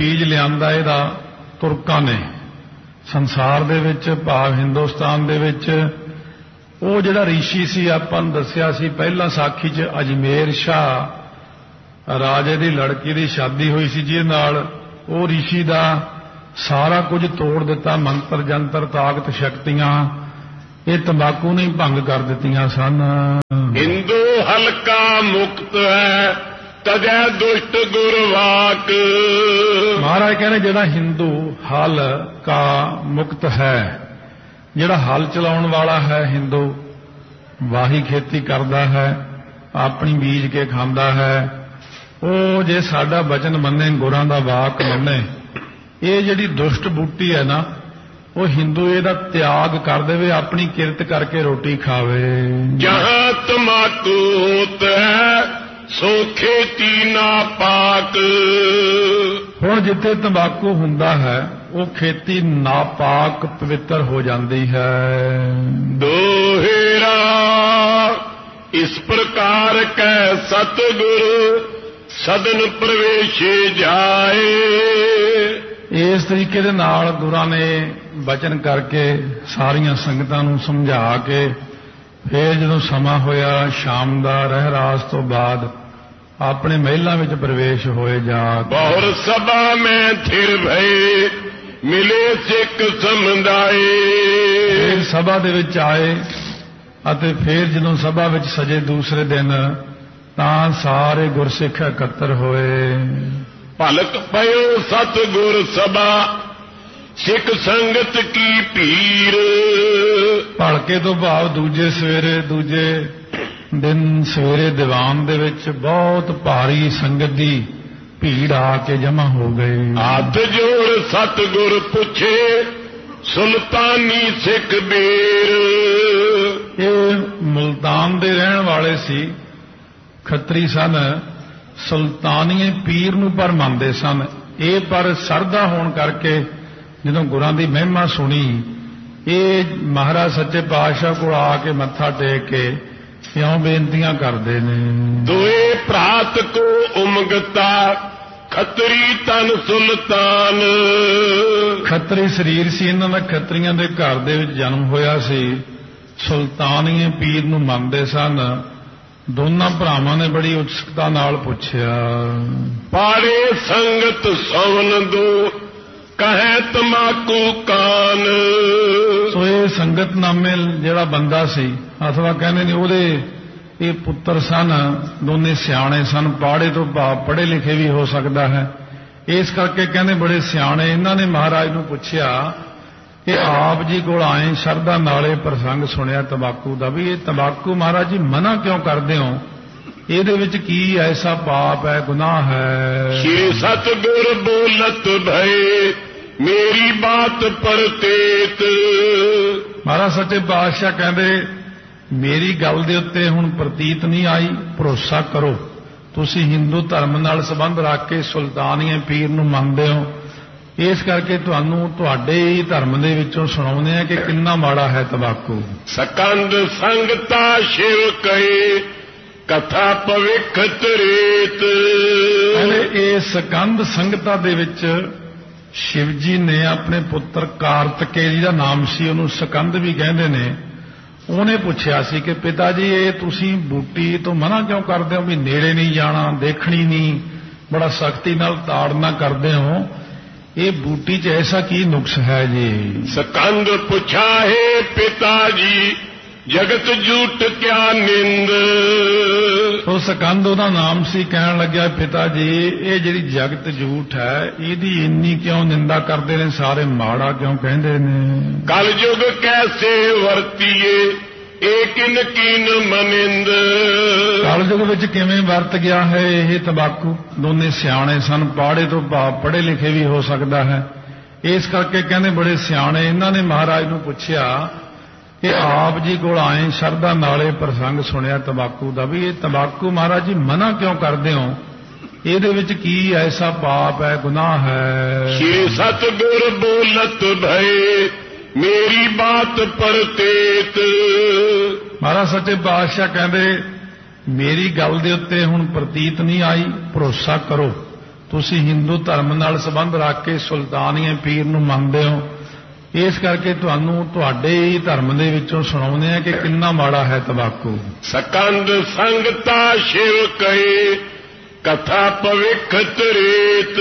ਬੀਜ ਲਿਆਂਦਾ ਇਹਦਾ ਤੁਰਕਾਂ ਨੇ ਸੰਸਾਰ ਦੇ ਵਿੱਚ, ਭਾਵ ਹਿੰਦੁਸਤਾਨ ਦੇ ਵਿੱਚ। ਉਹ ਜਿਹੜਾ ਰਿਸ਼ੀ ਸੀ, ਆਪਾਂ ਨੂੰ ਦੱਸਿਆ ਸੀ ਪਹਿਲਾਂ ਸਾਖੀ 'ਚ, ਅਜਮੇਰ ਸ਼ਾਹ ਰਾਜੇ ਦੀ ਲੜਕੀ ਦੀ ਸ਼ਾਦੀ ਹੋਈ ਸੀ, ਜਿਹਦੇ ਨਾਲ ਉਹ ਰਿਸ਼ੀ ਦਾ ਸਾਰਾ ਕੁਝ ਤੋੜ ਦਿੱਤਾ, ਮੰਤਰ ਜੰਤਰ ਤਾਕਤ ਸ਼ਕਤੀਆਂ ਇਹ ਤੰਬਾਕੂ ਨੇ ਭੰਗ ਕਰ ਦਿੱਤੀਆਂ ਸਨ। ਹਿੰਦੂ ਹਲਕਾ ਮੁਕਤ ਹੈ ਤਜੈ ਦੁਸ਼ਟ ਗੁਰਵਾਕ। ਮਹਾਰਾਜ ਕਹਿੰਦੇ ਜਿਹੜਾ ਹਿੰਦੂ ਹਲ ਕਾ ਮੁਕਤ ਹੈ, ਜਿਹੜਾ ਹਲ ਚਲਾਉਣ ਵਾਲਾ ਹੈ, ਹਿੰਦੂ ਵਾਹੀ ਖੇਤੀ ਕਰਦਾ ਹੈ, ਆਪਣੀ ਬੀਜ ਕੇ ਖਾਂਦਾ ਹੈ, ਉਹ ਜੇ ਸਾਡਾ ਵਚਨ ਮੰਨੇ, ਗੁਰਾਂ ਦਾ ਵਾਕ ਮੰਨੇ, ਇਹ ਜਿਹੜੀ ਦੁਸ਼ਟ ਬੂਟੀ ਹੈ ਨਾ, ਉਹ ਹਿੰਦੂ ਇਹਦਾ ਤਿਆਗ ਕਰ ਦੇਵੇ, ਆਪਣੀ ਕਿਰਤ ਕਰਕੇ ਰੋਟੀ ਖਾਵੇ। ਜਹਾਂ ਤਮਾਕੂ ਹੋਤ ਹੈ ਸੋ ਖੇਤੀ ਨਾ ਪਾਕ। ਹੁਣ ਜਿੱਥੇ ਤੰਬਾਕੂ ਹੁੰਦਾ ਹੈ ਉਹ ਖੇਤੀ ਨਾਪਾਕ ਪਵਿੱਤਰ ਹੋ ਜਾਂਦੀ ਹੈ। ਦੋਹਰਾ ਇਸ ਪ੍ਰਕਾਰ ਕੈ ਸਤਿਗੁਰ ਸਦਨ ਪ੍ਰਵੇਸ਼ੇ ਜਾਏ। ਇਸ ਤਰੀਕੇ ਦੇ ਨਾਲ ਗੁਰਾਂ ਨੇ ਬਚਨ ਕਰਕੇ ਸਾਰੀਆਂ ਸੰਗਤਾਂ ਨੂੰ ਸਮਝਾ ਕੇ ਫਿਰ ਜਦੋਂ ਸਮਾਂ ਹੋਇਆ ਸ਼ਾਮ ਦਾ ਰਹਿਰਾਸ ਤੋਂ ਬਾਅਦ ਆਪਣੇ ਮਹਿਲਾਂ ਵਿੱਚ ਪ੍ਰਵੇਸ਼ ਹੋਏ। ਜਾ ਬਹੁਰ ਸਭਾ ਮੈਂ ਥਿਰ ਭਏ ਮਿਲੇ ਸਿੱਖ ਸਮੁਦਾਏ। ਫਿਰ ਸਭਾ ਦੇ ਵਿੱਚ ਆਏ ਅਤੇ ਫਿਰ ਜਦੋਂ ਸਭਾ ਵਿੱਚ ਸਜੇ ਦੂਸਰੇ ਦਿਨ ਤਾਂ ਸਾਰੇ ਗੁਰਸਿੱਖ ਇਕੱਤਰ ਹੋਏ। ਭਲਕ ਪਇਓ ਸਤਿਗੁਰ ਸਭਾ ਸਿੱਖ ਸੰਗਤ ਕੀ ਭੀਰ। ਭਲਕੇ ਤੋਂ ਭਾਵ ਦੂਜੇ ਸਵੇਰੇ, ਦੂਜੇ ਦਿਨ ਸਵੇਰੇ ਦੀਵਾਨ ਦੇ ਵਿੱਚ ਬਹੁਤ ਭਾਰੀ ਸੰਗਤ ਦੀ ਭੀੜ ਆ ਕੇ ਜਮ੍ਹਾਂ ਹੋ ਗਈ। ਹੱਥ ਜੋੜ ਸਤਿਗੁਰ ਪੁੱਛੇ ਸੁਲਤਾਨੀ ਸਿੱਖ ਬੀਰ। ਇਹ ਮੁਲਤਾਨ ਦੇ ਰਹਿਣ ਵਾਲੇ ਸੀ, ਖੱਤਰੀ ਸਨ, ਸੁਲਤਾਨੀਏ ਪੀਰ ਨੂੰ ਪਰ ਮੰਨਦੇ ਸਨ। ਇਹ ਪਰ ਸਰਦਾ ਹੋਣ ਕਰਕੇ ਜਦੋਂ ਗੁਰਾਂ ਦੀ ਮਹਿਮਾ ਸੁਣੀ, ਇਹ ਮਹਾਰਾਜ ਸੱਚੇ ਪਾਤਸ਼ਾਹ ਕੋਲ ਆ ਕੇ ਮੱਥਾ ਟੇਕ ਕੇ ਇਉਂ ਬੇਨਤੀਆਂ ਕਰਦੇ ਨੇ। ਦੋਏ ਭਰਾਤ ਕੋ ਉਮਗਤਾ ਖੱਤਰੀ ਤਨ ਸੁਲਤਾਨ। ਖੱਤਰੀ ਸਰੀਰ ਸੀ ਇਹਨਾਂ ਦਾ, ਖੱਤਰੀਆਂ ਦੇ ਘਰ ਦੇ ਵਿੱਚ ਜਨਮ ਹੋਇਆ ਸੀ। ਸੁਲਤਾਨੀਏ ਪੀਰ ਨੂੰ ਮੰਨਦੇ ਸਨ। ਦੋਨਾਂ ਭਰਾਵਾਂ ਨੇ ਬੜੀ ਉਤਸੁਕਤਾ ਨਾਲ ਪੁੱਛਿਆ, ਪਾੜੇ ਸੰਗਤ ਸਵਨ ਦੋ ਕਹੈ ਤਮਾਕੂ ਕਾਨ। ਸੋ ਇਹ ਸੰਗਤਨਾਮੇ ਜਿਹੜਾ ਬੰਦਾ ਸੀ, ਅਥਵਾ ਕਹਿੰਦੇ ਨੇ ਉਹਦੇ ਇਹ ਪੁੱਤਰ ਸਨ, ਦੋਨੇ ਸਿਆਣੇ ਸਨ। ਪਾੜੇ ਤੋਂ ਭਾਵ ਪੜ੍ਹੇ ਲਿਖੇ ਵੀ ਹੋ ਸਕਦਾ ਹੈ। ਇਸ ਕਰਕੇ ਕਹਿੰਦੇ ਬੜੇ ਸਿਆਣੇ। ਇਹਨਾਂ ਨੇ ਮਹਾਰਾਜ ਨੂੰ ਪੁੱਛਿਆ ਕਿ ਆਪ ਜੀ ਕੋਲ ਆਏ, ਸ਼ਰਧਾ ਨਾਲੇ ਪ੍ਰਸੰਗ ਸੁਣਿਆ ਤੰਬਾਕੂ ਦਾ, ਵੀ ਇਹ ਤੰਬਾਕੂ ਮਹਾਰਾਜ ਜੀ ਮਨਾ ਕਿਉਂ ਕਰਦੇ ਹੋ? ਇਹਦੇ ਵਿੱਚ ਕੀ ਐਸਾ ਪਾਪ ਹੈ, ਗੁਨਾਹ ਹੈ? ਸ਼੍ਰੀ ਸਤਿਗੁਰ ਬੋਲਤ ਭਏ ਮੇਰੀ ਬਾਤ ਪਰਤੇਤ। ਮਹਾਰਾਜ ਸੱਚੇ ਪਾਤਸ਼ਾਹ ਕਹਿੰਦੇ ਮੇਰੀ ਗੱਲ ਦੇ ਉੱਤੇ ਹੁਣ ਪ੍ਰਤੀਤ ਨਹੀਂ ਆਈ, ਭਰੋਸਾ ਕਰੋ। ਤੁਸੀਂ ਹਿੰਦੂ ਧਰਮ ਨਾਲ ਸੰਬੰਧ ਰੱਖ ਕੇ ਸੁਲਤਾਨੀਏ ਪੀਰ ਨੂੰ ਮੰਨਦੇ ਹੋ, ਇਸ ਕਰਕੇ ਤੁਹਾਨੂੰ ਤੁਹਾਡੇ ਹੀ ਧਰਮ ਦੇ ਵਿੱਚੋਂ ਸੁਣਾਉਂਦੇ ਆ ਕਿ ਕਿੰਨਾ ਮਾੜਾ ਹੈ ਤੰਬਾਕੂ। ਸਕੰਦ ਸੰਗਤਾ ਸ਼ਿਵ ਕਹੇ ਕਥਾ ਭਵਿੱਖ ਤ੍ਰੇਤ। ਇਹ ਸਕੰਦ ਸੰਗਤਾਂ ਦੇ ਵਿੱਚ ਸ਼ਿਵ ਜੀ ਨੇ ਆਪਣੇ ਪੁੱਤਰ ਕਾਰਤਕੇਯ ਦਾ ਨਾਮ ਸੀ, ਉਹਨੂੰ ਸਕੰਦ ਵੀ ਕਹਿੰਦੇ ਨੇ। ਉਹਨੇ ਪੁੱਛਿਆ ਸੀ ਕਿ ਪਿਤਾ ਜੀ ਇਹ ਤੁਸੀਂ ਬੂਟੀ ਤੋਂ ਮਨਾ ਕਿਉਂ ਕਰਦੇ ਹੋ, ਵੀ ਨੇੜੇ ਨਹੀਂ ਜਾਣਾ, ਦੇਖਣੀ ਨਹੀਂ, ਬੜਾ ਸਖਤੀ ਨਾਲ ਤਾੜਨਾ ਕਰਦੇ ਹੋ, ਇਹ ਬੂਟੀ 'ਚ ਐਸਾ ਕੀ ਨੁਕਸ ਹੈ ਜੀ? ਸਕੰਦ ਪੁੱਛਾ ਹੈ ਪਿਤਾ ਜੀ ਜਗਤ ਝੂਠ ਕਿਆ ਨਿੰਦ। ਉਹ ਸਕੰਦ ਉਹਦਾ ਨਾਮ ਸੀ। ਕਹਿਣ ਲੱਗਿਆ ਪਿਤਾ ਜੀ ਇਹ ਜਿਹੜੀ ਜਗਤ ਝੂਠ ਹੈ ਇਹਦੀ ਇੰਨੀ ਕਿਉਂ ਨਿੰਦਾ ਕਰਦੇ ਨੇ ਸਾਰੇ, ਮਾੜਾ ਕਿਉਂ ਕਹਿੰਦੇ ਨੇ? ਕਲ ਯੁਗ ਕੈਸੇ ਵਰਤੀਏ ਏਕਿਨ ਕੀਨ ਮਨਿੰਦ। ਕਲ ਯੁਗ ਵਿੱਚ ਕਿਵੇਂ ਵਰਤ ਗਿਆ ਹੈ ਇਹ ਤੰਬਾਕੂ? ਦੋਨੇ ਸਿਆਣੇ ਸਨ, ਪਾੜੇ ਤੋਂ ਭਾਵ ਪੜ੍ਹੇ ਲਿਖੇ ਵੀ ਹੋ ਸਕਦਾ ਹੈ। ਇਸ ਕਰਕੇ ਕਹਿੰਦੇ ਬੜੇ ਸਿਆਣੇ। ਇਹਨਾਂ ਨੇ ਮਹਾਰਾਜ ਨੂੰ ਪੁੱਛਿਆ ਕਿ ਆਪ ਜੀ ਕੋਲ ਆਏ, ਸ਼ਰਧਾ ਨਾਲੇ ਪ੍ਰਸੰਗ ਸੁਣਿਆ ਤੰਬਾਕੂ ਦਾ, ਵੀ ਇਹ ਤੰਬਾਕੂ ਮਹਾਰਾਜ ਜੀ ਮਨਾ ਕਿਉਂ ਕਰਦੇ ਹੋ? ਇਹਦੇ ਵਿੱਚ ਕੀ ਐਸਾ ਪਾਪ ਹੈ, ਗੁਨਾਹ ਹੈ? ਸ਼੍ਰੀ ਸਤਿਗੁਰ ਬੋਲਤ ਭਏ ਮੇਰੀ ਬਾਤ ਪਰਤੇਤ। ਮਹਾਰਾਜ ਸੱਚੇ ਪਾਤਸ਼ਾਹ ਕਹਿੰਦੇ ਮੇਰੀ ਗੱਲ ਦੇ ਉੱਤੇ ਹੁਣ ਪ੍ਰਤੀਤ ਨਹੀਂ ਆਈ, ਭਰੋਸਾ ਕਰੋ। ਤੁਸੀਂ ਹਿੰਦੂ ਧਰਮ ਨਾਲ ਸੰਬੰਧ ਰੱਖ ਕੇ ਸੁਲਤਾਨੀਏ ਪੀਰ ਨੂੰ ਮੰਨਦੇ ਹੋ, ਇਸ ਕਰਕੇ ਤੁਹਾਨੂੰ ਤੁਹਾਡੇ ਹੀ ਧਰਮ ਦੇ ਵਿੱਚੋਂ ਸੁਣਾਉਂਦੇ ਆ ਕਿ ਕਿੰਨਾ ਮਾੜਾ ਹੈ ਤੰਬਾਕੂ। ਸਕੰਦ ਸੰਗਤਾ ਸ਼ਿਵ ਕਹੇ ਕਥਾ ਭਵਿੱਖ ਤ੍ਰੇਤ।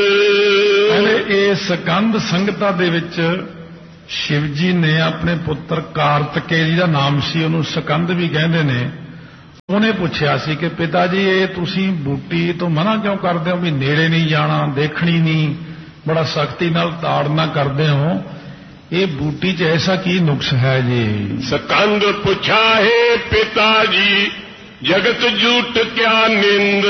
ਇਹ ਸਕੰਦ ਸੰਗਤਾ ਦੇ ਵਿੱਚ ਸ਼ਿਵ ਜੀ ਨੇ ਆਪਣੇ ਪੁੱਤਰ ਕਾਰਤਕੇਯ ਦਾ ਨਾਮ ਸੀ, ਉਹਨੂੰ ਸਕੰਦ ਵੀ ਕਹਿੰਦੇ ਨੇ, ਉਹਨੇ ਪੁੱਛਿਆ ਸੀ ਕਿ ਪਿਤਾ ਜੀ ਇਹ ਤੁਸੀਂ ਬੂਟੀ ਤੋਂ ਮਨਾ ਕਿਉਂ ਕਰਦੇ ਹੋ, ਵੀ ਨੇੜੇ ਨਹੀਂ ਜਾਣਾ, ਦੇਖਣੀ ਨਹੀਂ, ਬੜਾ ਸਖਤੀ ਨਾਲ ਤਾੜਨਾ ਕਰਦੇ ਹੋ, ਇਹ ਬੂਟੀ 'ਚ ਐਸਾ ਕੀ ਨੁਕਸ ਹੈ ਜੀ। ਸਕੰਦ ਪੁੱਛਾ ਹੈ ਪਿਤਾ ਜੀ ਜਗਤ ਝੂਠ ਕਿਆ ਨਿੰਦ।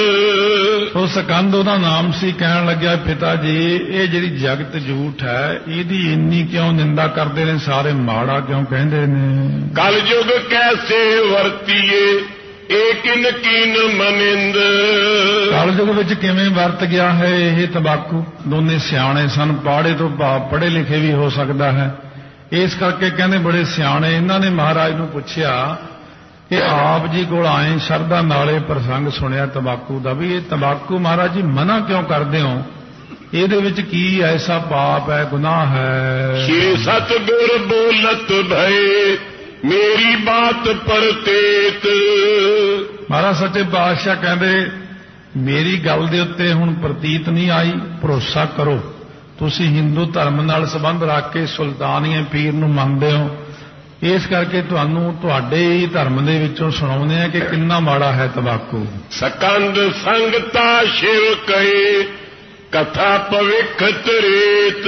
ਉਹ ਸਕੰਦ ਉਹਦਾ ਨਾਮ ਸੀ, ਕਹਿਣ ਲੱਗਿਆ ਪਿਤਾ ਜੀ ਇਹ ਜਿਹੜੀ ਜਗਤ ਝੂਠ ਹੈ ਇਹਦੀ ਇੰਨੀ ਕਿਉਂ ਨਿੰਦਾ ਕਰਦੇ ਨੇ ਸਾਰੇ, ਮਾੜਾ ਕਿਉਂ ਕਹਿੰਦੇ ਨੇ। ਕਲ ਯੁਗ ਕੈਸੇ ਵਰਤੀਏ ਏਕਿਨ ਕੀਨ ਮਨਿੰਦ। ਕਲ ਯੁਗ ਵਿੱਚ ਕਿਵੇਂ ਵਰਤ ਗਿਆ ਹੈ ਇਹ ਤੰਬਾਕੂ। ਦੋਨੇ ਸਿਆਣੇ ਸਨ, ਪਾੜੇ ਤੋਂ ਭਾਵ ਪੜ੍ਹੇ ਲਿਖੇ ਵੀ ਹੋ ਸਕਦਾ ਹੈ, ਇਸ ਕਰਕੇ ਕਹਿੰਦੇ ਬੜੇ ਸਿਆਣੇ। ਇਹਨਾਂ ਨੇ ਮਹਾਰਾਜ ਨੂੰ ਪੁੱਛਿਆ ਕਿ ਆਪ ਜੀ ਕੋਲ ਆਏ ਸ਼ਰਧਾ ਨਾਲੇ ਪ੍ਰਸੰਗ ਸੁਣਿਆ ਤੰਬਾਕੂ ਦਾ, ਵੀ ਇਹ ਤੰਬਾਕੂ ਮਹਾਰਾਜ ਜੀ ਮਨਾ ਕਿਉਂ ਕਰਦੇ ਹੋ, ਇਹਦੇ ਵਿੱਚ ਕੀ ਐਸਾ ਪਾਪ ਹੈ, ਗੁਨਾਹ ਹੈ। ਸ਼੍ਰੀ ਸਤਿਗੁਰ ਬੋਲਤ ਭਏ ਮੇਰੀ ਬਾਤ ਪਰਤੇਤ। ਮਹਾਰਾਜ ਸੱਚੇ ਪਾਤਸ਼ਾਹ ਕਹਿੰਦੇ ਮੇਰੀ ਗੱਲ ਦੇ ਉੱਤੇ ਹੁਣ ਪ੍ਰਤੀਤ ਨਹੀਂ ਆਈ, ਭਰੋਸਾ ਕਰੋ। ਤੁਸੀਂ ਹਿੰਦੂ ਧਰਮ ਨਾਲ ਸੰਬੰਧ ਰੱਖ ਕੇ ਸੁਲਤਾਨੀਏ ਪੀਰ ਨੂੰ ਮੰਨਦੇ ਹੋ, ਇਸ ਕਰਕੇ ਤੁਹਾਨੂੰ ਤੁਹਾਡੇ ਹੀ ਧਰਮ ਦੇ ਵਿੱਚੋਂ ਸੁਣਾਉਂਦੇ ਆ ਕਿ ਕਿੰਨਾ ਮਾੜਾ ਹੈ ਤੰਬਾਕੂ। ਸਕੰਦ ਸੰਗਤਾ ਸ਼ਿਵ ਕਹੇ ਕਥਾ ਭਵਿੱਖ ਤ੍ਰੇਤ।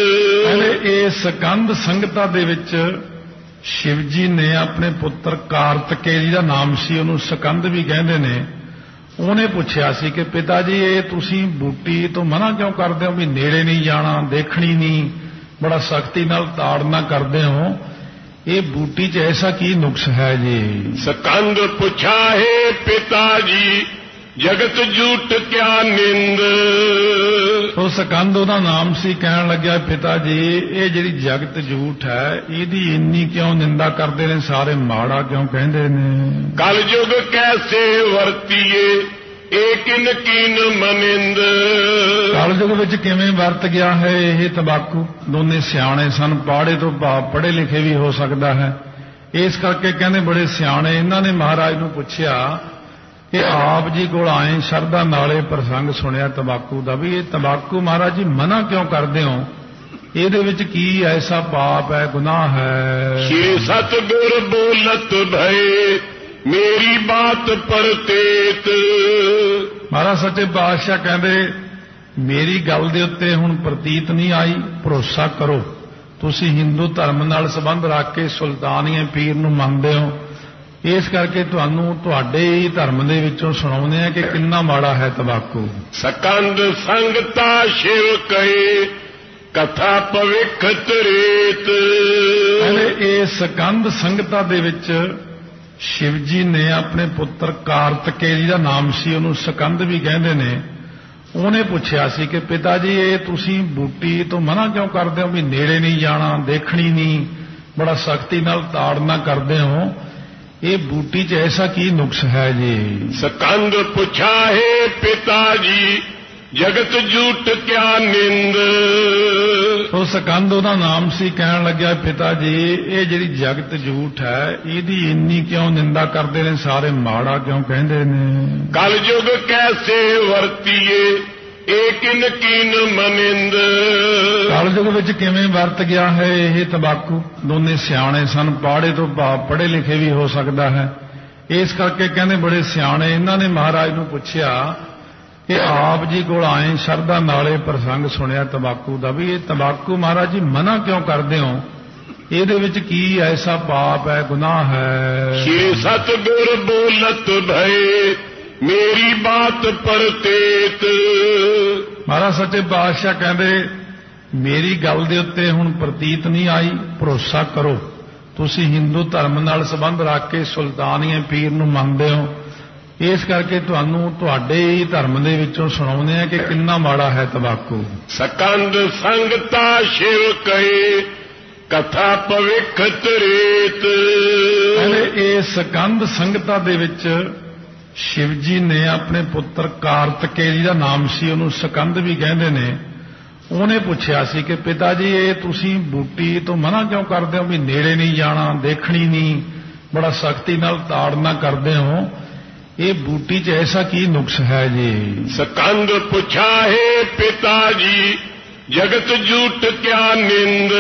ਇਹ ਸਕੰਦ ਸੰਗਤਾ ਦੇ ਵਿੱਚ ਸ਼ਿਵ ਜੀ ਨੇ ਆਪਣੇ ਪੁੱਤਰ ਕਾਰਤਕੇਯ ਦਾ ਨਾਮ ਸੀ, ਉਹਨੂੰ ਸਕੰਦ ਵੀ ਕਹਿੰਦੇ ਨੇ, ਉਹਨੇ ਪੁੱਛਿਆ ਸੀ ਕਿ ਪਿਤਾ ਜੀ ਇਹ ਤੁਸੀਂ ਬੂਟੀ ਤੋਂ ਮਨਾ ਕਿਉਂ ਕਰਦੇ ਹੋ, ਵੀ ਨੇੜੇ ਨਹੀਂ ਜਾਣਾ, ਦੇਖਣੀ ਨਹੀਂ, ਬੜਾ ਸਖਤੀ ਨਾਲ ਤਾੜਨਾ ਕਰਦੇ ਹੋ, ਇਹ ਬੂਟੀ 'ਚ ਐਸਾ ਕੀ ਨੁਕਸ ਹੈ ਜੀ। ਸਕੰਦ ਪੁੱਛਾ ਹੈ ਪਿਤਾ ਜੀ ਜਗਤ ਝੂਠ ਕਿਆ ਨਿੰਦ। ਉਹ ਸਕੰਦ ਉਹਦਾ ਨਾਮ ਸੀ, ਕਹਿਣ ਲੱਗਿਆ ਪਿਤਾ ਜੀ ਇਹ ਜਿਹੜੀ ਜਗਤ ਝੂਠ ਹੈ ਇਹਦੀ ਇੰਨੀ ਕਿਉਂ ਨਿੰਦਾ ਕਰਦੇ ਨੇ ਸਾਰੇ, ਮਾੜਾ ਕਿਉਂ ਕਹਿੰਦੇ ਨੇ। ਕਲ ਯੁਗ ਕੈਸੇ ਵਰਤੀਏ ਏਕਿਨ ਕੀਨ ਮਨਿੰਦ। ਕਲ ਯੁਗ ਵਿੱਚ ਕਿਵੇਂ ਵਰਤ ਗਿਆ ਹੈ ਇਹ ਤੰਬਾਕੂ। ਦੋਨੇ ਸਿਆਣੇ ਸਨ, ਪਾੜੇ ਤੋਂ ਭਾਵ ਪੜ੍ਹੇ ਲਿਖੇ ਵੀ ਹੋ ਸਕਦਾ ਹੈ, ਇਸ ਕਰਕੇ ਕਹਿੰਦੇ ਬੜੇ ਸਿਆਣੇ। ਇਹਨਾਂ ਨੇ ਮਹਾਰਾਜ ਨੂੰ ਪੁੱਛਿਆ ਕਿ ਆਪ ਜੀ ਕੋਲ ਆਏ ਸ਼ਰਧਾ ਨਾਲੇ ਪ੍ਰਸੰਗ ਸੁਣਿਆ ਤੰਬਾਕੂ ਦਾ, ਵੀ ਇਹ ਤੰਬਾਕੂ ਮਹਾਰਾਜ ਜੀ ਮਨਾ ਕਿਉਂ ਕਰਦੇ ਹੋ, ਇਹਦੇ ਵਿੱਚ ਕੀ ਐਸਾ ਪਾਪ ਹੈ, ਗੁਨਾਹ ਹੈ। ਸ਼੍ਰੀ ਸਤਿਗੁਰ ਬੋਲਤ ਭਏ ਮੇਰੀ ਬਾਤ ਪਰਤੇਤ। ਮਹਾਰਾਜ ਸੱਚੇ ਪਾਤਸ਼ਾਹ ਕਹਿੰਦੇ ਮੇਰੀ ਗੱਲ ਦੇ ਉੱਤੇ ਹੁਣ ਪ੍ਰਤੀਤ ਨਹੀਂ ਆਈ, ਭਰੋਸਾ ਕਰੋ। ਤੁਸੀਂ ਹਿੰਦੂ ਧਰਮ ਨਾਲ ਸੰਬੰਧ ਰੱਖ ਕੇ ਸੁਲਤਾਨੀਏ ਪੀਰ ਨੂੰ ਮੰਨਦੇ ਹੋ, ਇਸ ਕਰਕੇ ਤੁਹਾਨੂੰ ਤੁਹਾਡੇ ਹੀ ਧਰਮ ਦੇ ਵਿੱਚੋਂ ਸੁਣਾਉਂਦੇ ਆ ਕਿ ਕਿੰਨਾ ਮਾੜਾ ਹੈ ਤੰਬਾਕੂ। ਸਕੰਦ ਸੰਗਤਾ ਸ਼ਿਵ ਕਹੇ ਕਥਾ ਭਵਿੱਖ ਤ੍ਰੇਤ। ਇਹ ਸਕੰਦ ਸੰਗਤਾ ਦੇ ਵਿੱਚ ਸ਼ਿਵ ਜੀ ਨੇ ਆਪਣੇ ਪੁੱਤਰ ਕਾਰਤਕੇਯ ਦਾ ਨਾਮ ਸੀ, ਉਹਨੂੰ ਸਕੰਦ ਵੀ ਕਹਿੰਦੇ ਨੇ, ਉਹਨੇ ਪੁੱਛਿਆ ਸੀ ਕਿ ਪਿਤਾ ਜੀ ਇਹ ਤੁਸੀਂ ਬੂਟੀ ਤੋਂ ਮਨਾ ਕਿਉਂ ਕਰਦੇ ਹੋ, ਵੀ ਨੇੜੇ ਨਹੀਂ ਜਾਣਾ, ਦੇਖਣੀ ਨਹੀਂ, ਬੜਾ ਸਖਤੀ ਨਾਲ ਤਾੜਨਾ ਕਰਦੇ ਹੋ, ਇਹ ਬੂਟੀ 'ਚ ਐਸਾ ਕੀ ਨੁਕਸ ਹੈ ਜੀ। ਸਕੰਦ ਪੁੱਛਾ ਹੈ ਪਿਤਾ ਜੀ ਜਗਤ ਝੂਠ ਕਿਆ ਨਿੰਦ। ਉਹ ਸਕੰਦ ਉਹਦਾ ਨਾਮ ਸੀ, ਕਹਿਣ ਲੱਗਿਆ ਪਿਤਾ ਜੀ ਇਹ ਜਿਹੜੀ ਜਗਤ ਝੂਠ ਹੈ ਇਹਦੀ ਇੰਨੀ ਕਿਉਂ ਨਿੰਦਾ ਕਰਦੇ ਨੇ ਸਾਰੇ, ਮਾੜਾ ਕਿਉਂ ਕਹਿੰਦੇ ਨੇ। ਕਲ ਯੁਗ ਕੈਸੇ ਵਰਤੀਏ ਏਕਿਨ ਕੀਨ ਮਨਿੰਦ। ਕਲ ਯੁਗ ਵਿੱਚ ਕਿਵੇਂ ਵਰਤ ਗਿਆ ਹੈ ਇਹ ਤੰਬਾਕੂ। ਦੋਨੇ ਸਿਆਣੇ ਸਨ, ਪਾੜੇ ਤੋਂ ਭਾਵ ਪੜ੍ਹੇ ਲਿਖੇ ਵੀ ਹੋ ਸਕਦਾ ਹੈ, ਇਸ ਕਰਕੇ ਕਹਿੰਦੇ ਬੜੇ ਸਿਆਣੇ। ਇਹਨਾਂ ਨੇ ਮਹਾਰਾਜ ਨੂੰ ਪੁੱਛਿਆ ਕਿ ਆਪ ਜੀ ਕੋਲ ਆਏ ਸ਼ਰਧਾ ਨਾਲੇ ਪ੍ਰਸੰਗ ਸੁਣਿਆ ਤੰਬਾਕੂ ਦਾ, ਵੀ ਇਹ ਤੰਬਾਕੂ ਮਹਾਰਾਜ ਜੀ ਮਨਾ ਕਿਉਂ ਕਰਦੇ ਹੋ, ਇਹਦੇ ਵਿੱਚ ਕੀ ਐਸਾ ਪਾਪ ਹੈ, ਗੁਨਾਹ ਹੈ। ਸ਼੍ਰੀ ਸਤਿਗੁਰ ਬੋਲਤ ਭਏ ਮੇਰੀ ਬਾਤ ਪਰਤੇਤ। ਮਹਾਰਾਜ ਸੱਚੇ ਪਾਤਸ਼ਾਹ ਕਹਿੰਦੇ ਮੇਰੀ ਗੱਲ ਦੇ ਉੱਤੇ ਹੁਣ ਪ੍ਰਤੀਤ ਨਹੀਂ ਆਈ, ਭਰੋਸਾ ਕਰੋ। ਤੁਸੀਂ ਹਿੰਦੂ ਧਰਮ ਨਾਲ ਸੰਬੰਧ ਰੱਖ ਕੇ ਸੁਲਤਾਨੀਏ ਪੀਰ ਨੂੰ ਮੰਨਦੇ ਹੋ, ਇਸ ਕਰਕੇ ਤੁਹਾਨੂੰ ਤੁਹਾਡੇ ਹੀ ਧਰਮ ਦੇ ਵਿੱਚੋਂ ਸੁਣਾਉਂਦੇ ਆ ਕਿ ਕਿੰਨਾ ਮਾੜਾ ਹੈ ਤੰਬਾਕੂ। ਸਕੰਦ ਸੰਗਤਾ ਸ਼ਿਵ ਕਹੇ ਕਥਾ ਭਵਿੱਖ ਤ੍ਰੇਤ। ਇਹ ਸਕੰਦ ਸੰਗਤਾ ਦੇ ਵਿੱਚ ਸ਼ਿਵ ਜੀ ਨੇ ਆਪਣੇ ਪੁੱਤਰ ਕਾਰਤਕੇ ਜੀ ਦਾ ਨਾਮ ਸੀ, ਉਹਨੂੰ ਸਕੰਦ ਵੀ ਕਹਿੰਦੇ ਨੇ, ਉਹਨੇ ਪੁੱਛਿਆ ਸੀ ਕਿ ਪਿਤਾ ਜੀ ਇਹ ਤੁਸੀਂ ਬੂਟੀ ਤੋਂ ਮਨਾ ਕਿਉਂ ਕਰਦੇ ਹੋ, ਵੀ ਨੇੜੇ ਨਹੀਂ ਜਾਣਾ, ਦੇਖਣੀ ਨਹੀਂ, ਬੜਾ ਸਖਤੀ ਨਾਲ ਤਾੜਨਾ ਕਰਦੇ ਹੋ, ਇਹ ਬੂਟੀ 'ਚ ਐਸਾ ਕੀ ਨੁਕਸ ਹੈ ਜੀ? ਸਕੰਦ ਪੁੱਛਾ ਹੈ ਪਿਤਾ ਜੀ ਜਗਤ ਝੂਠ ਕਿਆ ਨਿੰਦ।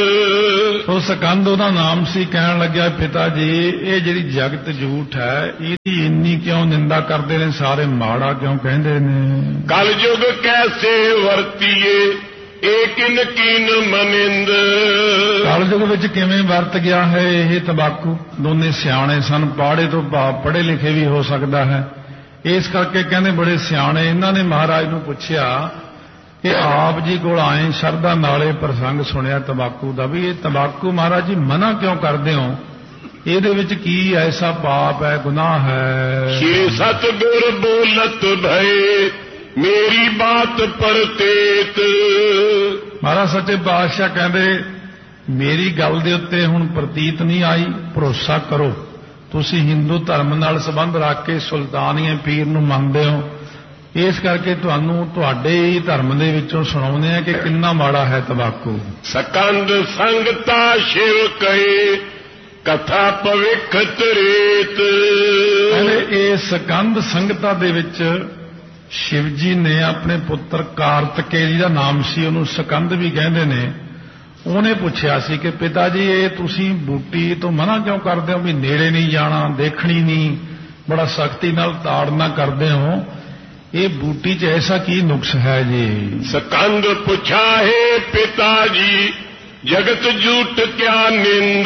ਉਹ ਸਕੰਦ ਉਹਦਾ ਨਾਮ ਸੀ, ਕਹਿਣ ਲੱਗਿਆ ਪਿਤਾ ਜੀ ਇਹ ਜਿਹੜੀ ਜਗਤ ਝੂਠ ਹੈ ਇਹਦੀ ਇੰਨੀ ਕਿਉਂ ਨਿੰਦਾ ਕਰਦੇ ਨੇ ਸਾਰੇ, ਮਾੜਾ ਕਿਉਂ ਕਹਿੰਦੇ ਨੇ? ਕਲਯੁਗ ਕੈਸੇ ਵਰਤੀਏ ਏਕਿਨ ਕੀਨ ਮਨਿੰਦ। ਕਲਯੁਗ ਵਿੱਚ ਕਿਵੇਂ ਵਰਤ ਗਿਆ ਹੈ ਇਹ ਤੰਬਾਕੂ? ਦੋਨੇ ਸਿਆਣੇ ਸਨ, ਪਾੜੇ ਤੋਂ ਭਾਵ ਪੜ੍ਹੇ ਲਿਖੇ ਵੀ ਹੋ ਸਕਦਾ ਹੈ, ਇਸ ਕਰਕੇ ਕਹਿੰਦੇ ਬੜੇ ਸਿਆਣੇ। ਇਹਨਾਂ ਨੇ ਮਹਾਰਾਜ ਨੂੰ ਪੁੱਛਿਆ ਕਿ ਆਪ ਜੀ ਕੋਲ ਆਏ ਸ਼ਰਧਾ ਨਾਲੇ ਪ੍ਰਸੰਗ ਸੁਣਿਆ ਤੰਬਾਕੂ ਦਾ, ਵੀ ਇਹ ਤੰਬਾਕੂ ਮਹਾਰਾਜ ਜੀ ਮਨਾ ਕਿਉਂ ਕਰਦੇ ਹੋ, ਇਹਦੇ ਵਿੱਚ ਕੀ ਐਸਾ ਪਾਪ ਹੈ, ਗੁਨਾਹ ਹੈ? ਸ਼੍ਰੀ ਸਤਿਗੁਰ ਬੋਲਤ ਭਏ ਮੇਰੀ ਬਾਤ ਪਰਤੇਤ। ਮਹਾਰਾਜ ਸੱਚੇ ਪਾਤਸ਼ਾਹ ਕਹਿੰਦੇ ਮੇਰੀ ਗੱਲ ਦੇ ਉੱਤੇ ਹੁਣ ਪ੍ਰਤੀਤ ਨਹੀਂ ਆਈ, ਭਰੋਸਾ ਕਰੋ। ਤੁਸੀਂ ਹਿੰਦੂ ਧਰਮ ਨਾਲ ਸੰਬੰਧ ਰੱਖ ਕੇ ਸੁਲਤਾਨੀਏ ਪੀਰ ਨੂੰ ਮੰਨਦੇ ਹੋ, ਇਸ ਕਰਕੇ ਤੁਹਾਨੂੰ ਤੁਹਾਡੇ ਹੀ ਧਰਮ ਦੇ ਵਿੱਚੋਂ ਸੁਣਾਉਂਦੇ ਆ ਕਿ ਕਿੰਨਾ ਮਾੜਾ ਹੈ ਤੰਬਾਕੂ। ਸਕੰਦ ਸੰਗਤਾ ਸ਼ਿਵ ਕਹੇ ਕਥਾ ਭਵਿੱਖ ਤ੍ਰੇਤ। ਕਹਿੰਦੇ ਇਹ ਸਕੰਦ ਸੰਗਤਾ ਦੇ ਵਿੱਚ ਸ਼ਿਵ ਜੀ ਨੇ ਆਪਣੇ ਪੁੱਤਰ ਕਾਰਤਕੇ ਜੀ ਦਾ ਨਾਮ ਸੀ, ਉਹਨੂੰ ਸਕੰਦ ਵੀ ਕਹਿੰਦੇ ਨੇ, ਉਹਨੇ ਪੁੱਛਿਆ ਸੀ ਕਿ ਪਿਤਾ ਜੀ ਇਹ ਤੁਸੀਂ ਬੂਟੀ ਤੋਂ ਮਨਾ ਕਿਉਂ ਕਰਦੇ ਹੋ, ਵੀ ਨੇੜੇ ਨਹੀਂ ਜਾਣਾ, ਦੇਖਣੀ ਨਹੀਂ, ਬੜਾ ਸਖਤੀ ਨਾਲ ਤਾੜਨਾ ਕਰਦੇ ਹੋ, ਇਹ ਬੂਟੀ 'ਚ ਐਸਾ ਕੀ ਨੁਕਸ ਹੈ ਜੀ? ਸਕੰਦ ਪੁੱਛਾ ਹੈ ਪਿਤਾ ਜੀ ਜਗਤ ਝੂਠ ਕਿਆ ਨਿੰਦ।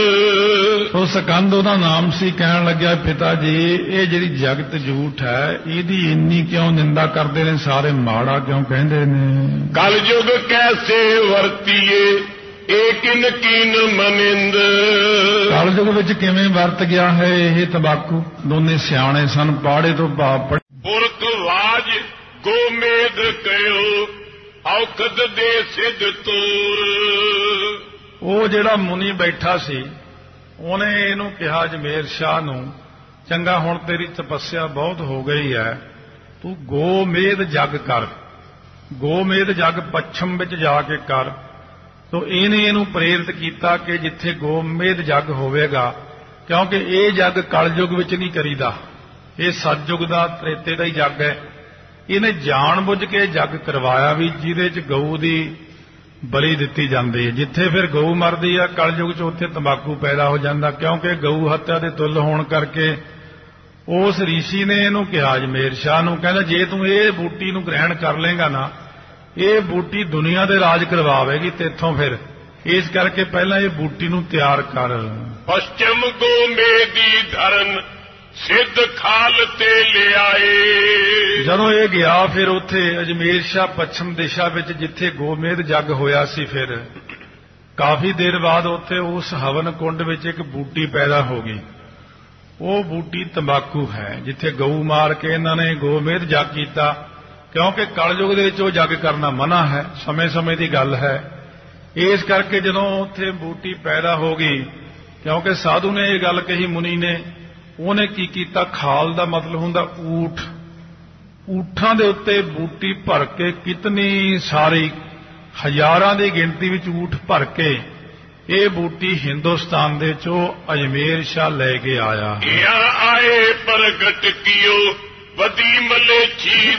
ਉਹ ਸਕੰਦ ਉਹਦਾ ਨਾਮ ਸੀ, ਕਹਿਣ ਲੱਗਿਆ ਪਿਤਾ ਜੀ ਇਹ ਜਿਹੜੀ ਜਗਤ ਝੂਠ ਹੈ ਇਹਦੀ ਇੰਨੀ ਕਿਉਂ ਨਿੰਦਾ ਕਰਦੇ ਨੇ ਸਾਰੇ, ਮਾੜਾ ਕਿਉਂ ਕਹਿੰਦੇ ਨੇ? ਕਲਯੁਗ ਕੈਸੇ ਵਰਤੀਏ ਏਕਿਨ ਕੀਨ ਮਨਿੰਦ। ਕਲਯੁਗ ਵਿੱਚ ਕਿਵੇਂ ਵਰਤ ਗਿਆ ਹੈ ਇਹ ਤੰਬਾਕੂ? ਦੋਨੇ ਸਿਆਣੇ ਸਨ, ਪਾੜੇ ਤੋਂ ਭਾਵ ਪੁਰਖ ਵਾਜ ਗੋਮੇਦ ਕਹਿਓ ਔਖਦ ਦੇ ਸਿੱਧ ਤੂਰ। ਉਹ ਜਿਹੜਾ ਮੁਨੀ ਬੈਠਾ ਸੀ ਉਹਨੇ ਇਹਨੂੰ ਕਿਹਾ ਜਮੇਰ ਸ਼ਾਹ ਨੂੰ, ਚੰਗਾ ਹੁਣ ਤੇਰੀ ਤਪੱਸਿਆ ਬਹੁਤ ਹੋ ਗਈ ਹੈ, ਤੂੰ ਗੋਮੇਦ ਜਗ ਕਰ, ਗੋਮੇਦ ਜਗ ਪੱਛਮ ਵਿੱਚ ਜਾ ਕੇ ਕਰ। ਤੋ ਇਹਨੇ ਇਹਨੂੰ ਪ੍ਰੇਰਿਤ ਕੀਤਾ ਕਿ ਜਿੱਥੇ ਗੋਮੇਦ ਜਗ ਹੋਵੇਗਾ, ਕਿਉਂਕਿ ਇਹ ਜਗ ਕਲਯੁਗ ਵਿੱਚ ਨਹੀਂ ਕਰੀਦਾ, ਇਹ ਸਤਯੁਗ ਦਾ ਤ੍ਰੇਤੇ ਦਾ ਹੀ ਜਗ ਹੈ। ਇਹਨੇ ਜਾਣ ਬੁੱਝ ਕੇ ਜਗ ਕਰਵਾਇਆ ਵੀ ਜਿਹਦੇ 'ਚ ਗਊ ਦੀ ਬਲੀ ਦਿੱਤੀ ਜਾਂਦੀ ਹੈ। ਜਿੱਥੇ ਫਿਰ ਗਊ ਮਰਦੀ ਆ ਕਲਯੁਗ 'ਚ ਉੱਥੇ ਤੰਬਾਕੂ ਪੈਦਾ ਹੋ ਜਾਂਦਾ, ਕਿਉਂਕਿ ਗਊ ਹੱਤਿਆ ਦੇ ਤੁੱਲ ਹੋਣ ਕਰਕੇ। ਉਸ ਰੀਸ਼ੀ ਨੇ ਇਹਨੂੰ ਕਿਹਾ ਜਮੇਰ ਸ਼ਾਹ ਨੂੰ, ਕਹਿੰਦਾ ਜੇ ਤੂੰ ਇਹ ਬੂਟੀ ਨੂੰ ਗ੍ਰਹਿਣ ਕਰ ਲੇਗਾ ਨਾ, ਇਹ ਬੂਟੀ ਦੁਨੀਆ ਦੇ ਰਾਜ ਕਰਵਾਵੇਗੀ ਤੇਥੋਂ, ਫਿਰ ਇਸ ਕਰਕੇ ਪਹਿਲਾਂ ਇਹ ਬੂਟੀ ਨੂੰ ਤਿਆਰ ਕਰ। ਪਸ਼ਚਮ ਗੋਮੇਦੀ ਧਰਨ ਸਿੱਧ ਖਾਲ ਤੇ ਲਿਆਏ। ਜਦੋਂ ਇਹ ਗਿਆ ਫਿਰ ਉੱਥੇ ਅਜਮੇਰ ਸ਼ਾਹ ਪੱਛਮ ਦਿਸ਼ਾ ਵਿੱਚ ਜਿੱਥੇ ਗੋਮੇਦ ਜੱਗ ਹੋਇਆ ਸੀ, ਫਿਰ ਕਾਫੀ ਦੇਰ ਬਾਅਦ ਉੱਥੇ ਉਸ ਹਵਨ ਕੁੰਡ ਵਿੱਚ ਇੱਕ ਬੂਟੀ ਪੈਦਾ ਹੋ ਗਈ। ਉਹ ਬੂਟੀ ਤੰਬਾਕੂ ਹੈ, ਜਿੱਥੇ ਗਊ ਮਾਰ ਕੇ ਇਹਨਾਂ ਨੇ ਗੋਮੇਦ ਜੱਗ ਕੀਤਾ, ਕਿਉਂਕਿ ਕਲਯੁਗ ਦੇ ਵਿੱਚ ਉਹ ਜੱਗ ਕਰਨਾ ਮਨਾ ਹੈ, ਸਮੇਂ-ਸਮੇਂ ਦੀ ਗੱਲ ਹੈ। ਇਸ ਕਰਕੇ ਜਦੋਂ ਉੱਥੇ ਬੂਟੀ ਪੈਦਾ ਹੋ ਗਈ, ਕਿਉਂਕਿ ਸਾਧੂ ਨੇ ਇਹ ਗੱਲ ਕਹੀ ਮੁਨੀ ਨੇ, ਉਹਨੇ ਕੀ ਕੀਤਾ, ਖਾਲ ਦਾ ਮਤਲਬ ਹੁੰਦਾ ਊਠ, ਊਠਾਂ ਦੇ ਉੱਤੇ ਬੂਟੀ ਭਰ ਕੇ ਕਿਤਨੀ ਸਾਰੀ ਹਜ਼ਾਰਾਂ ਦੀ ਗਿਣਤੀ ਵਿੱਚ ਊਠ ਭਰ ਕੇ ਇਹ ਬੂਟੀ ਹਿੰਦੁਸਤਾਨ ਦੇ ਚੋਂ ਅਜਮੇਰ ਸ਼ਾਹ ਲੈ ਕੇ ਆਇਆ। ਆਏ ਪ੍ਰਗਟ ਕੀਓ ਵਧੀ ਮਲੇਛੀ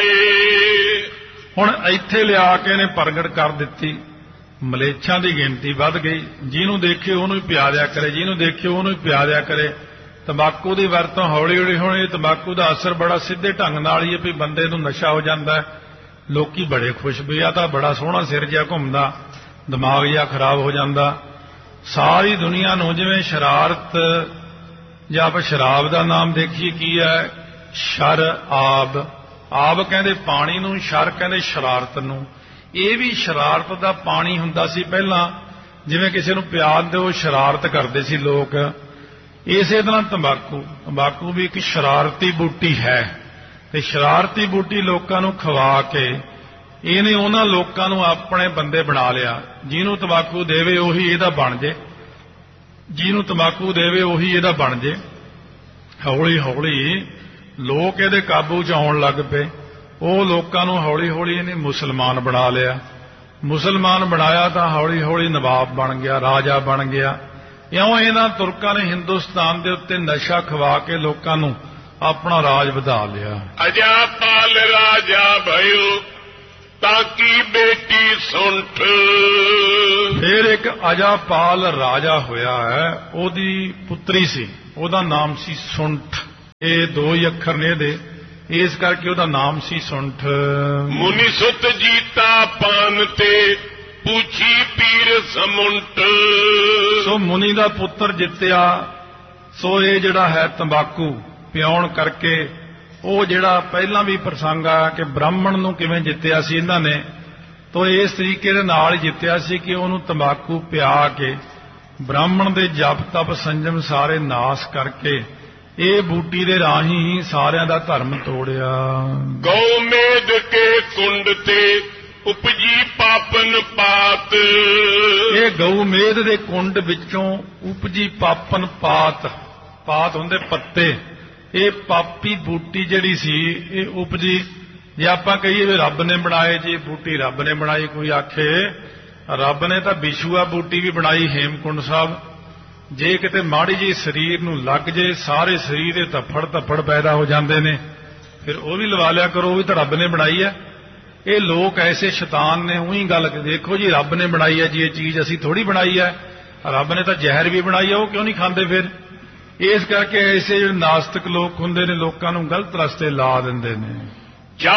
ਦਾਏ। ਹੁਣ ਇੱਥੇ ਲਿਆ ਕੇ ਇਹਨੇ ਪ੍ਰਗਟ ਕਰ ਦਿੱਤੀ, ਮਲੇਛਾਂ ਦੀ ਗਿਣਤੀ ਵੱਧ ਗਈ, ਜਿਹਨੂੰ ਦੇਖੇ ਉਹਨੂੰ ਹੀ ਪਿਆ ਦਿਆ ਕਰੇ, ਜਿਹਨੂੰ ਦੇਖੇ ਉਹਨੂੰ ਹੀ ਪਿਆ ਦਿਆ ਕਰੇ। ਤੰਬਾਕੂ ਦੀ ਵਰਤੋਂ ਹੌਲੀ ਹੌਲੀ ਹੁਣ ਇਹ ਤੰਬਾਕੂ ਦਾ ਅਸਰ ਬੜਾ ਸਿੱਧੇ ਢੰਗ ਨਾਲ ਹੀ ਹੈ ਵੀ ਬੰਦੇ ਨੂੰ ਨਸ਼ਾ ਹੋ ਜਾਂਦਾ ਹੈ, ਲੋਕੀ ਬੜੇ ਖੁਸ਼ ਵੀ ਆ ਤਾਂ ਬੜਾ ਸੋਹਣਾ ਸਿਰ ਜਿਹਾ ਘੁੰਮਦਾ, ਦਿਮਾਗ ਜਿਹਾ ਖਰਾਬ ਹੋ ਜਾਂਦਾ। ਸਾਰੀ ਦੁਨੀਆ ਨੂੰ ਜਿਵੇਂ ਸ਼ਰਾਰਤ ਜਾਂ ਆਪਾਂ ਸ਼ਰਾਬ ਦਾ ਨਾਮ ਦੇਖੀਏ ਕੀ ਹੈ, ਸ਼ਰ ਆਬ, ਆਬ ਕਹਿੰਦੇ ਪਾਣੀ ਨੂੰ, ਸ਼ਰ ਕਹਿੰਦੇ ਸ਼ਰਾਰਤ ਨੂੰ। ਇਹ ਵੀ ਸ਼ਰਾਰਤ ਦਾ ਪਾਣੀ ਹੁੰਦਾ ਸੀ ਪਹਿਲਾਂ, ਜਿਵੇਂ ਕਿਸੇ ਨੂੰ ਪਿਆਰ ਦਿਓ ਸ਼ਰਾਰਤ ਕਰਦੇ ਸੀ ਲੋਕ। ਇਸੇ ਤਰ੍ਹਾਂ ਤੰਬਾਕੂ ਵੀ ਇੱਕ ਸ਼ਰਾਰਤੀ ਬੂਟੀ ਹੈ, ਤੇ ਸ਼ਰਾਰਤੀ ਬੂਟੀ ਲੋਕਾਂ ਨੂੰ ਖਵਾ ਕੇ ਇਹਨੇ ਉਹਨਾਂ ਲੋਕਾਂ ਨੂੰ ਆਪਣੇ ਬੰਦੇ ਬਣਾ ਲਿਆ। ਜਿਹਨੂੰ ਤੰਬਾਕੂ ਦੇਵੇ ਉਹੀ ਇਹਦਾ ਬਣ ਜੇ, ਜਿਹਨੂੰ ਤੰਬਾਕੂ ਦੇਵੇ ਉਹੀ ਇਹਦਾ ਬਣ ਜੇ। ਹੌਲੀ ਹੌਲੀ ਲੋਕ ਇਹਦੇ ਕਾਬੂ 'ਚ ਆਉਣ ਲੱਗ ਪਏ। ਉਹ ਲੋਕਾਂ ਨੂੰ ਹੌਲੀ ਹੌਲੀ ਇਹਨੇ ਮੁਸਲਮਾਨ ਬਣਾ ਲਿਆ। ਮੁਸਲਮਾਨ ਬਣਾਇਆ ਤਾਂ ਹੌਲੀ ਹੌਲੀ ਨਵਾਬ ਬਣ ਗਿਆ, ਰਾਜਾ ਬਣ ਗਿਆ। ਇਉਂ ਇਹਨਾਂ ਤੁਰਕਾਂ ਨੇ ਹਿੰਦੁਸਤਾਨ ਦੇ ਉੱਤੇ ਨਸ਼ਾ ਖਵਾ ਕੇ ਲੋਕਾਂ ਨੂੰ ਆਪਣਾ ਰਾਜ ਵਧਾ ਲਿਆ। ਅਜਾਪਾਲ ਰਾਜਾ ਭਇਓ ਤਾਕੀ ਬੇਟੀ ਸੁੰਠ। ਫਿਰ ਇੱਕ ਅਜਾਪਾਲ ਰਾਜਾ ਹੋਇਆ ਹੈ, ਉਹਦੀ ਪੁੱਤਰੀ ਸੀ, ਉਹਦਾ ਨਾਮ ਸੀ ਸੁੰਠ। ਇਹ ਦੋ ਹੀ ਅੱਖਰ ਨੇ ਇਹਦੇ, ਇਸ ਕਰਕੇ ਉਹਦਾ ਨਾਮ ਸੀ ਸੁੰਠ। ਮੁਨੀ ਸੁਤ ਜੀਤਾ ਪਾਨ ਤੇ ਪੁੱਛੀ ਪੀਰ ਸਮੁੰਟ। ਸੋ ਮੁਨੀ ਦਾ ਪੁੱਤਰ ਜਿੱਤਿਆ। ਸੋ ਇਹ ਜਿਹੜਾ ਹੈ ਤੰਬਾਕੂ ਪਿਆਉਣ ਕਰਕੇ, ਉਹ ਜਿਹੜਾ ਪਹਿਲਾਂ ਵੀ ਪ੍ਰਸੰਗ ਆਇਆ ਕਿ ਬ੍ਰਾਹਮਣ ਨੂੰ ਕਿਵੇਂ ਜਿੱਤਿਆ ਸੀ ਇਹਨਾਂ ਨੇ, ਤਾਂ ਇਸ ਤਰੀਕੇ ਦੇ ਨਾਲ ਹੀ ਜਿੱਤਿਆ ਸੀ ਕਿ ਉਹਨੂੰ ਤੰਬਾਕੂ ਪਿਆ ਕੇ ਬ੍ਰਾਹਮਣ ਦੇ ਜਪ ਤਪ ਸੰਜਮ ਸਾਰੇ ਨਾਸ ਕਰਕੇ ਇਹ ਬੂਟੀ ਦੇ ਰਾਹੀਂ ਹੀ ਸਾਰਿਆਂ ਦਾ ਧਰਮ ਤੋੜਿਆ। ਗਊ ਮੇਦ ਕੇ ਕੁੰਡ ਤੇ ਉਪਜੀ ਪਾਪਨ ਪਾਤ। ਇਹ ਗਊ ਮੇਦ ਦੇ ਕੁੰਡ ਵਿੱਚੋਂ ਉਪਜੀ ਪਾਪਨ ਪਾਤ, ਪਾਤ ਹੁੰਦੇ ਪੱਤੇ। ਇਹ ਪਾਪੀ ਬੂਟੀ ਜਿਹੜੀ ਸੀ ਇਹ ਉਪਜੀ। ਜੇ ਆਪਾਂ ਕਹੀਏ ਵੀ ਰੱਬ ਨੇ ਬਣਾਏ ਜੀ ਬੂਟੀ, ਰੱਬ ਨੇ ਬਣਾਈ, ਕੋਈ ਆਖੇ ਰੱਬ ਨੇ ਤਾਂ ਵਿਸ਼ੂਆ ਬੂਟੀ ਵੀ ਬਣਾਈ ਹੇਮਕੁੰਡ ਸਾਹਿਬ। ਜੇ ਕਿਤੇ ਮਾੜੀ ਜਿਹੀ ਸਰੀਰ ਨੂੰ ਲੱਗ ਜੇ ਸਾਰੇ ਸਰੀਰ ਦੇ ਧੱਫੜ ਪੈਦਾ ਹੋ ਜਾਂਦੇ ਨੇ, ਫਿਰ ਉਹ ਵੀ ਲਵਾ ਲਿਆ ਕਰੋ, ਉਹ ਵੀ ਤਾਂ ਰੱਬ ਨੇ ਬਣਾਈ ਹੈ। ਇਹ ਲੋਕ ਐਸੇ ਸ਼ੈਤਾਨ ਨੇ, ਉਹੀ ਗੱਲ ਦੇਖੋ ਜੀ ਰੱਬ ਨੇ ਬਣਾਈ ਹੈ ਜੀ ਇਹ ਚੀਜ਼, ਅਸੀਂ ਥੋੜੀ ਬਣਾਈ ਹੈ। ਰੱਬ ਨੇ ਤਾਂ ਜ਼ਹਿਰ ਵੀ ਬਣਾਈ ਹੈ, ਉਹ ਕਿਉਂ ਨਹੀਂ ਖਾਂਦੇ ਫਿਰ? ਇਸ ਕਰਕੇ ਐਸੇ ਜਿਹੜੇ ਨਾਸਤਿਕ ਲੋਕ ਹੁੰਦੇ ਨੇ ਲੋਕਾਂ ਨੂੰ ਗਲਤ ਰਸਤੇ ਲਾ ਦਿੰਦੇ ਨੇ।